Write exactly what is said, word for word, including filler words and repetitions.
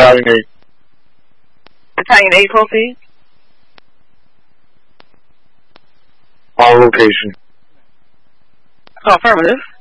Battalion eight. Battalion eight, proceed. On location. Oh, affirmative.